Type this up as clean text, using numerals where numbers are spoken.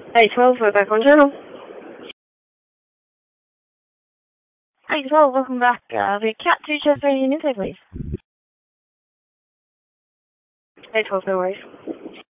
Hey, 12, we're back on channel. Hey, 12, welcome back. The Cat 2 chest rating intake, please. Hey, 12, no worries.